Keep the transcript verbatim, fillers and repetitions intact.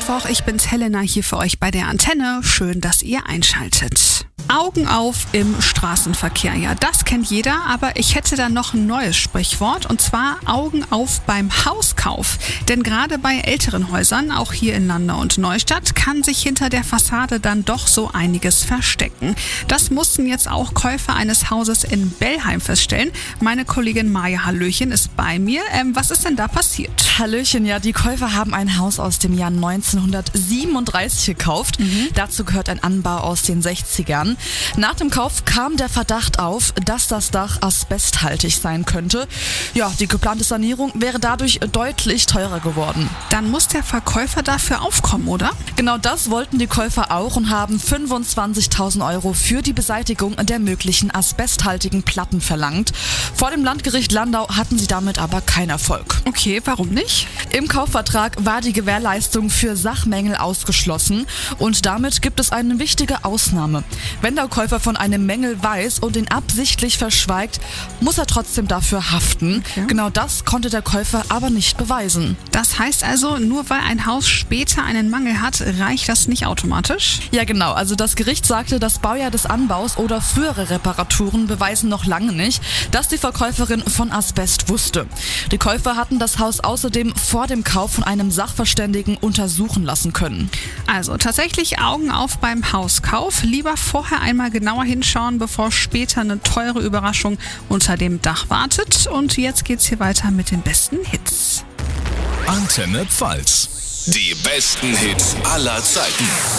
Mittwoch, ich bin's Helena hier für euch bei der Antenne. Schön, dass ihr einschaltet. Augen auf im Straßenverkehr. Ja, das kennt jeder, aber ich hätte da noch ein neues Sprichwort und zwar Augen auf beim Hauskauf. Denn gerade bei älteren Häusern, auch hier in Landau und Neustadt, kann sich hinter der Fassade dann doch so einiges verstecken. Das mussten jetzt auch Käufer eines Hauses in Bellheim feststellen. Meine Kollegin Maja Hallöchen ist bei mir. Ähm, was ist denn da passiert? Hallöchen, ja, die Käufer haben ein Haus aus dem Jahr neunzehnhundertsiebenunddreißig gekauft. Mhm. Dazu gehört ein Anbau aus den sechzigern. Nach dem Kauf kam der Verdacht auf, dass das Dach asbesthaltig sein könnte. Ja, die geplante Sanierung wäre dadurch deutlich teurer geworden. Dann muss der Verkäufer dafür aufkommen, oder? Genau das wollten die Käufer auch und haben fünfundzwanzigtausend Euro für die Beseitigung der möglichen asbesthaltigen Platten verlangt. Vor dem Landgericht Landau hatten sie damit aber keinen Erfolg. Okay, warum nicht? Im Kaufvertrag war die Gewährleistung für Sachmängel ausgeschlossen und damit gibt es eine wichtige Ausnahme. Wenn der Käufer von einem Mängel weiß und ihn absichtlich verschweigt, muss er trotzdem dafür haften. Okay. Genau das konnte der Käufer aber nicht beweisen. Das heißt also, nur weil ein Haus später einen Mangel hat, reicht das nicht automatisch? Ja genau, also das Gericht sagte, das Baujahr des Anbaus oder frühere Reparaturen beweisen noch lange nicht, dass die Verkäuferin von Asbest wusste. Die Käufer hatten das Haus außerdem vor dem Kauf von einem Sachverständigen untersuchen lassen können. Also tatsächlich Augen auf beim Hauskauf. Lieber vorher einmal genauer hinschauen, bevor später eine teure Überraschung unter dem Dach wartet. Und jetzt geht's hier weiter mit den besten Hits. Antenne Pfalz. Die besten Hits aller Zeiten.